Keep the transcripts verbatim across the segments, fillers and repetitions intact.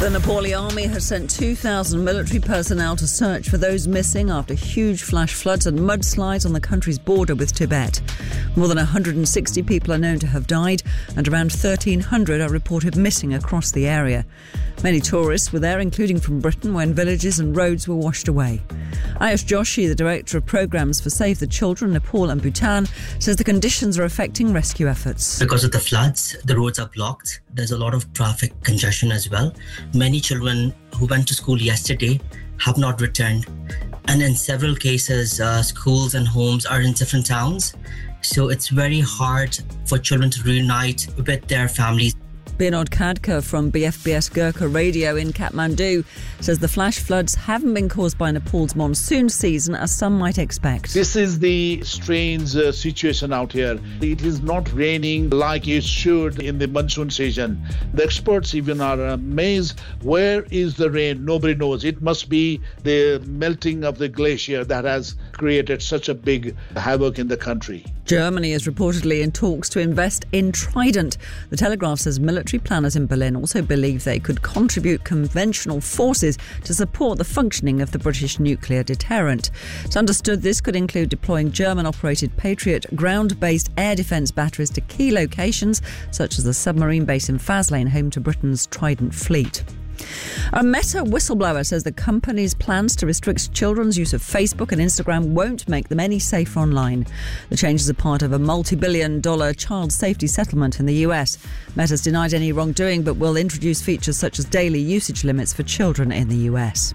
The Nepali army has sent two thousand military personnel to search for those missing after huge flash floods and mudslides on the country's border with Tibet. More than one hundred sixty people are known to have died and around thirteen hundred are reported missing across the area. Many tourists were there, including from Britain, when villages and roads were washed away. Ayush Joshi, the director of programmes for Save the Children, Nepal and Bhutan, says the conditions are affecting rescue efforts. Because of the floods, the roads are blocked. There's a lot of traffic congestion as well. Many children who went to school yesterday have not returned. And in several cases, uh, schools and homes are in different towns. So it's very hard for children to reunite with their families. Binod Khadka from B F B S Gurkha Radio in Kathmandu says the flash floods haven't been caused by Nepal's monsoon season as some might expect. This is the strange uh, situation out here. It is not raining like it should in the monsoon season. The experts even are amazed. Where is the rain? Nobody knows. It must be the melting of the glacier that has created such a big havoc in the country. Germany is reportedly in talks to invest in Trident. The Telegraph says military planners in Berlin also believe they could contribute conventional forces to support the functioning of the British nuclear deterrent. It's understood this could include deploying German-operated Patriot ground-based air defence batteries to key locations, such as the submarine base in Faslane, home to Britain's Trident fleet. A Meta whistleblower says the company's plans to restrict children's use of Facebook and Instagram won't make them any safer online. The changes are part of a multi-billion dollar child safety settlement in the U S. Meta's denied any wrongdoing but will introduce features such as daily usage limits for children in the U S.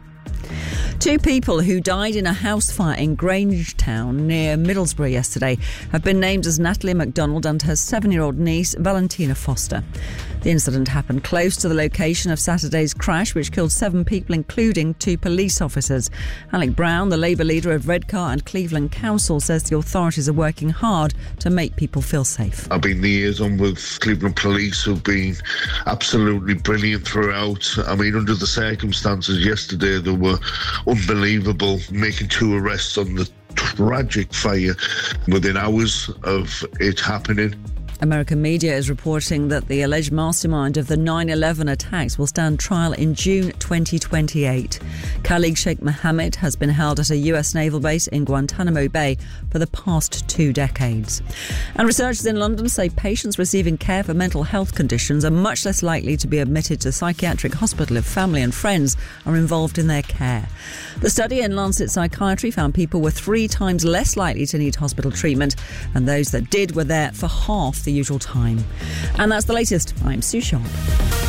Two people who died in a house fire in Grangetown near Middlesbrough yesterday have been named as Natalie MacDonald and her seven-year-old niece, Valentina Foster. The incident happened close to the location of Saturday's crash, which killed seven people, including two police officers. Alec Brown, the Labour leader of Redcar and Cleveland Council, says the authorities are working hard to make people feel safe. I've been liaising with Cleveland Police, who've been absolutely brilliant throughout. I mean, under the circumstances yesterday, they were unbelievable, making two arrests on the tragic fire within hours of it happening. American media is reporting that the alleged mastermind of the nine eleven attacks will stand trial in June twenty twenty-eight. Khalid Sheikh Mohammed has been held at a U S naval base in Guantanamo Bay for the past two decades. And researchers in London say patients receiving care for mental health conditions are much less likely to be admitted to psychiatric hospital if family and friends are involved in their care. The study in Lancet Psychiatry found people were three times less likely to need hospital treatment, and those that did were there for half the usual time. And that's the latest. I'm Sue Sharp.